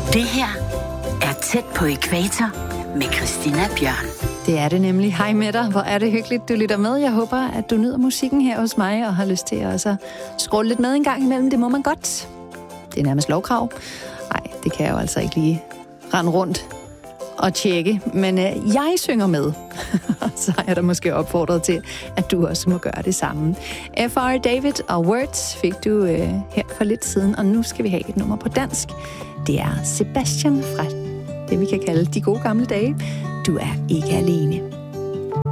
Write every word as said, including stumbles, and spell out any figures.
Det her er Tæt på ækvator med Christina Bjørn. Det er det nemlig. Hej med dig. Hvor er det hyggeligt, du lytter med. Jeg håber, at du nyder musikken her hos mig, og har lyst til at også scrolle lidt med en gang imellem. Det må man godt. Det er nærmest lovkrav. Nej, det kan jeg jo altså ikke lige rende rundt og tjekke. Men øh, jeg synger med. Så er der måske opfordret til, at du også må gøre det samme. F R David og Words fik du øh, her for lidt siden, og nu skal vi have et nummer på dansk. Det er Sebastian fra det, vi kan kalde de gode gamle dage. Du er ikke alene.